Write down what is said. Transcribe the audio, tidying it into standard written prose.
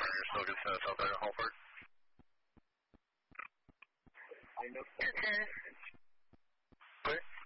you're still good to South Iron Halford. 210. Great.